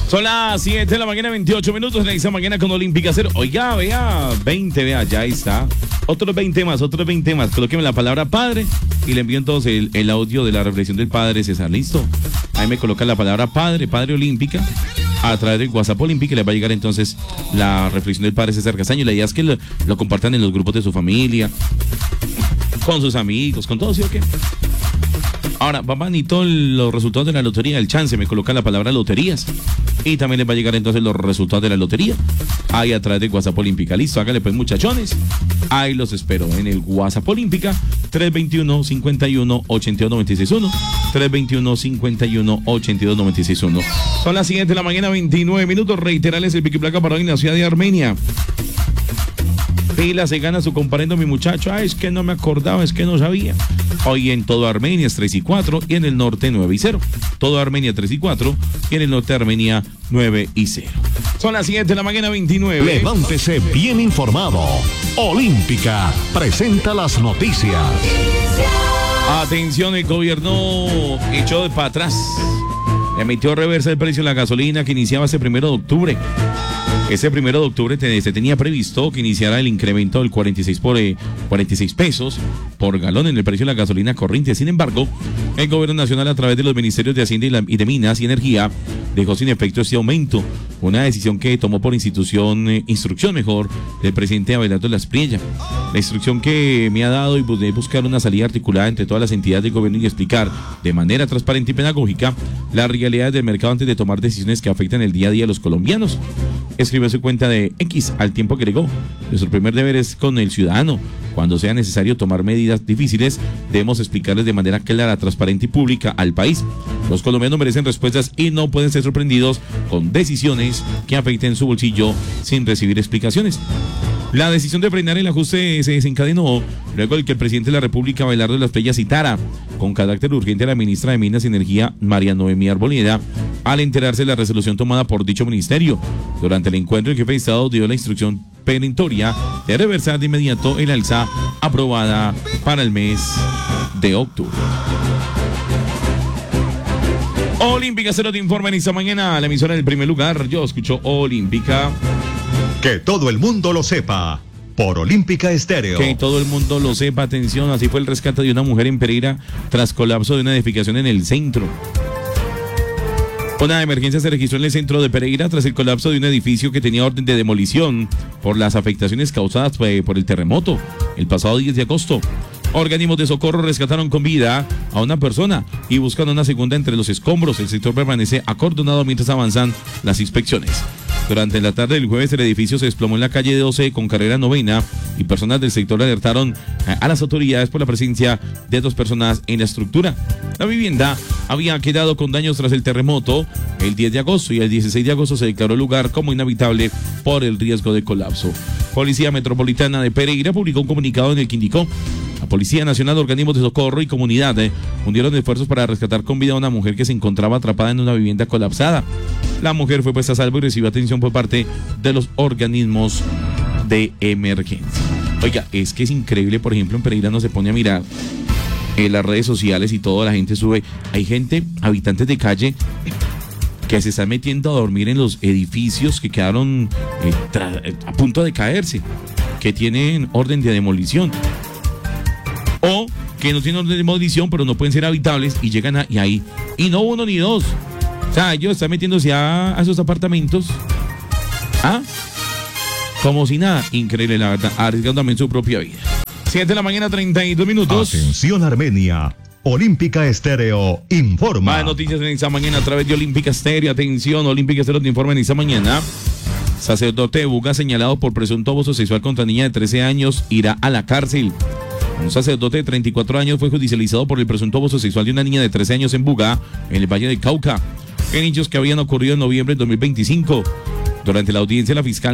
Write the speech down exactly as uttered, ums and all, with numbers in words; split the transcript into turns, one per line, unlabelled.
Son las siete de la mañana, veintiocho minutos. En esta mañana con Olímpica Cero. Oiga, vea, veinte, vea, ya está. Otros veinte más, otros veinte más. Colóqueme la palabra padre y le envío entonces el, el audio de la reflexión del padre César. ¿Listo? Ahí me colocan la palabra padre, padre Olímpica, a través del WhatsApp Olímpica, y les va a llegar entonces la reflexión del padre César Castaño. La idea es que lo, lo compartan en los grupos de su familia, con sus amigos, con todos, ¿sí o qué? Ahora, va manito los resultados de la lotería del chance. Me coloca la palabra loterías. Y también les va a llegar entonces los resultados de la lotería ahí a través de WhatsApp Olímpica. Listo, hágale pues, muchachones. Ahí los espero en el WhatsApp Olímpica tres veintiuno, cincuenta y uno, ochenta y dos, noventa y seis uno. tres veintiuno, cincuenta y uno, ochenta y dos, noventa y seis uno. Son las siete de la mañana, veintinueve minutos. Reiterarles el pico y placa para hoy en la ciudad de Armenia. Pila se gana su comparendo, mi muchacho. Ah, es que no me acordaba, es que no sabía. Hoy en todo Armenia es tres y cuatro y en el norte nueve y cero. Todo Armenia tres y cuatro y en el norte de Armenia nueve y cero. Son las siete de la mañana, veintinueve.
Levántese bien informado. Olímpica presenta las noticias.
Atención, el gobierno echó para atrás. Emitió reversa el precio de la gasolina que iniciaba este primero de octubre. Ese primero de octubre te, se tenía previsto que iniciara el incremento del cuarenta y seis por eh, cuarenta y seis pesos por galón en el precio de la gasolina corriente. Sin embargo, el gobierno nacional, a través de los ministerios de Hacienda y, la, y de Minas y Energía, dejó sin efecto este aumento. Una decisión que tomó por institución, eh, instrucción mejor, del presidente Abelardo Lasprilla. La instrucción que me ha dado y de buscar una salida articulada entre todas las entidades del gobierno y explicar de manera transparente y pedagógica las realidades del mercado antes de tomar decisiones que afectan el día a día a los colombianos. Escribió su cuenta de X al tiempo que agregó: nuestro primer deber es con el ciudadano. Cuando sea necesario tomar medidas difíciles, debemos explicarles de manera clara, transparente y pública al país. Los colombianos merecen respuestas y no pueden ser sorprendidos con decisiones que afecten su bolsillo sin recibir explicaciones. La decisión de frenar el ajuste se desencadenó luego de que el presidente de la República, Abelardo Lasprilla, citara con carácter urgente a la ministra de Minas y Energía, María Noemí Arboleda, al enterarse de la resolución tomada por dicho ministerio. Durante el encuentro, el jefe de Estado dio la instrucción perentoria de reversar de inmediato el alza aprobada para el mes de octubre. Olímpica Cero te informa en esta mañana, la emisora del primer lugar. Yo escucho Olímpica.
Que todo el mundo lo sepa, por Olímpica Estéreo.
Que todo el mundo lo sepa, atención, así fue el rescate de una mujer en Pereira tras colapso de una edificación en el centro. Una emergencia se registró en el centro de Pereira tras el colapso de un edificio que tenía orden de demolición por las afectaciones causadas por el terremoto el pasado diez de agosto. Organismos de socorro rescataron con vida a una persona y buscan una segunda entre los escombros. El sector permanece acordonado mientras avanzan las inspecciones. Durante la tarde del jueves, el edificio se desplomó en la calle doce con carrera novena y personas del sector alertaron a las autoridades por la presencia de dos personas en la estructura. La vivienda había quedado con daños tras el terremoto el diez de agosto y el dieciséis de agosto se declaró el lugar como inhabitable por el riesgo de colapso. Policía Metropolitana de Pereira publicó un comunicado en el que indicó: la Policía Nacional, organismos de socorro y comunidad eh, unieron esfuerzos para rescatar con vida a una mujer que se encontraba atrapada en una vivienda colapsada. La mujer fue puesta a salvo y recibió atención por parte de los organismos de emergencia. Oiga, es que es increíble, por ejemplo, en Pereira no se pone a mirar en las redes sociales y toda la gente sube. Hay gente, habitantes de calle, que se están metiendo a dormir en los edificios que quedaron eh, tra- a punto de caerse, que tienen orden de demolición. O que no tienen orden de demolición, pero no pueden ser habitables y llegan a, y ahí. Y no uno ni dos. O sea, ellos están metiéndose a, a esos apartamentos. ¿Ah? Como si nada. Increíble, la verdad. Arriesgando también su propia vida. siete de la mañana, treinta y dos minutos.
Atención, Armenia. Olímpica Estéreo informa.
Más noticias en esta mañana a través de Olímpica Estéreo. Atención, Olímpica Estéreo te informa en esta mañana. Sacerdote de Buga señalado por presunto abuso sexual contra niña de trece años irá a la cárcel. Un sacerdote de treinta y cuatro años fue judicializado por el presunto abuso sexual de una niña de trece años en Buga, en el Valle del Cauca, en hechos que habían ocurrido en noviembre de dos mil veinticinco. Durante la audiencia, la fiscal